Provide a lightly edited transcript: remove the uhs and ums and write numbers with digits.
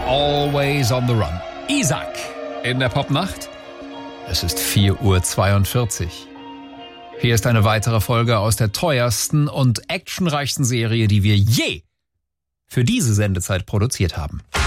Always on the Run. Isaac in der Popnacht. Es ist 4:42 Uhr. Hier ist eine weitere Folge aus der teuersten und actionreichsten Serie, die wir je für diese Sendezeit produziert haben.